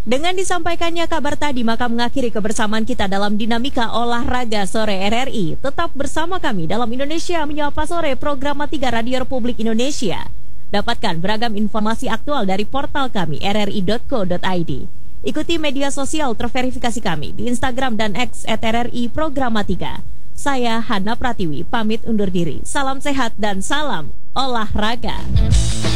Dengan disampaikannya kabar tadi, maka mengakhiri kebersamaan kita dalam dinamika olahraga sore RRI. Tetap bersama kami dalam Indonesia Menyapa Sore, program 3 Radio Republik Indonesia. Dapatkan beragam informasi aktual dari portal kami rri.co.id. Ikuti media sosial terverifikasi kami di Instagram dan X @RRI Programa 3. Saya Hana Pratiwi, pamit undur diri. Salam sehat dan salam olahraga.